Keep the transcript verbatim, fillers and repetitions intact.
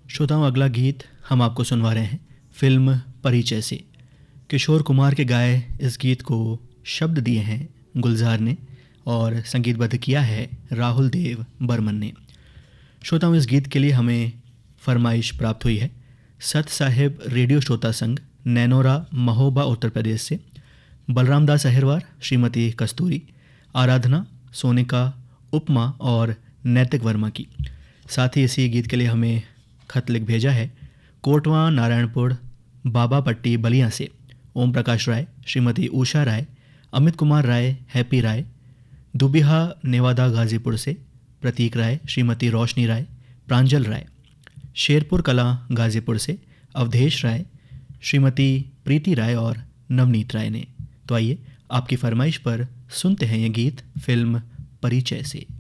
श्रोताओं, अगला गीत हम आपको सुनवा रहे हैं फिल्म परिचय से। किशोर कुमार के गाए इस गीत को शब्द दिए हैं गुलजार ने और संगीतबद्ध किया है राहुल देव बर्मन ने। श्रोताओं, इस गीत के लिए हमें फरमाइश प्राप्त हुई है सत साहिब रेडियो श्रोता संघ, नैनोरा, महोबा, उत्तर प्रदेश से। बलराम दास अहिरवार, श्रीमती कस्तूरी, आराधना, सोनिका, उपमा और नैतिक वर्मा की। साथ ही इसी गीत के लिए हमें खत लिख भेजा है कोटवा नारायणपुर बाबा पट्टी बलिया से ओम प्रकाश राय, श्रीमती उषा राय, अमित कुमार राय, हैप्पी राय, दुबिहा नेवादा गाजीपुर से प्रतीक राय, श्रीमती रोशनी राय, प्रांजल राय, शेरपुर कला गाजीपुर से अवधेश राय, श्रीमती प्रीति राय और नवनीत राय ने। तो आइए आपकी फरमाइश पर सुनते हैं ये गीत फिल्म परिचय से।